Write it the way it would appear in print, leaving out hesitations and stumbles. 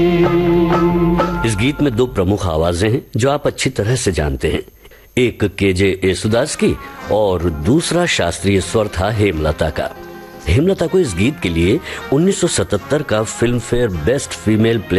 इस गीत में दो प्रमुख आवाजें हैं जो आप अच्छी तरह से जानते हैं। एक केजे येसुदास की और दूसरा शास्त्रीय स्वर था हेमलता का। हेमलता को इस गीत के लिए 1977 का फिल्म फेयर बेस्ट फीमेल